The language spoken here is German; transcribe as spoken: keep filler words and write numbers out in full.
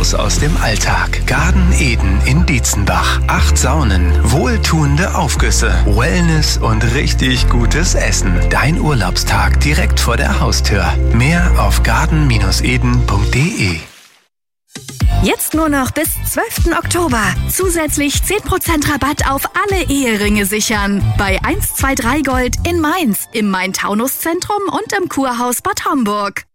Raus aus dem Alltag. Garden Eden in Dietzenbach. Acht Saunen, wohltuende Aufgüsse, Wellness und richtig gutes Essen. Dein Urlaubstag direkt vor der Haustür. Mehr auf garden eden punkt de. Jetzt nur noch bis zwölften Oktober. Zusätzlich zehn Prozent Rabatt auf alle Eheringe sichern. Bei eins zwei drei Gold in Mainz, im Main-Taunus-Zentrum und im Kurhaus Bad Homburg.